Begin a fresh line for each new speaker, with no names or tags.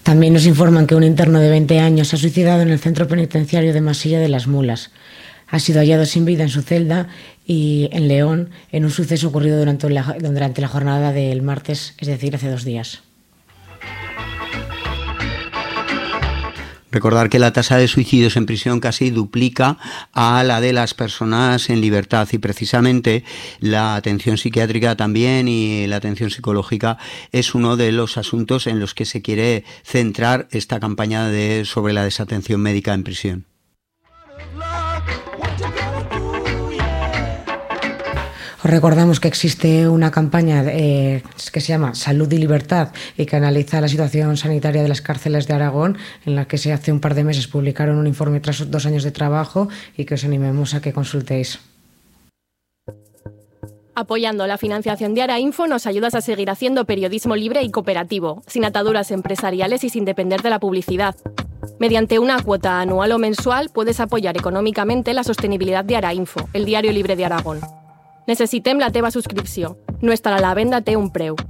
También nos informan que un interno de 20 años se ha suicidado en el centro penitenciario de Masilla de las Mulas. Ha sido hallado sin vida en su celda y en León, en un suceso ocurrido durante la jornada del martes, es decir, hace 2 días.
Recordar que la tasa de suicidios en prisión casi duplica a la de las personas en libertad, y precisamente la atención psiquiátrica también y la atención psicológica es uno de los asuntos en los que se quiere centrar esta campaña sobre la desatención médica en prisión.
Os recordamos que existe una campaña que se llama Salud y Libertad y que analiza la situación sanitaria de las cárceles de Aragón, en la que hace un par de meses publicaron un informe tras 2 años de trabajo y que os animemos a que consultéis.
Apoyando la financiación de Arainfo nos ayudas a seguir haciendo periodismo libre y cooperativo, sin ataduras empresariales y sin depender de la publicidad. Mediante una cuota anual o mensual puedes apoyar econòmicamente la sostenibilitat de Arainfo, el diario libre de Aragón. Necessitem la teva subscripció. No estar a la venda té un preu.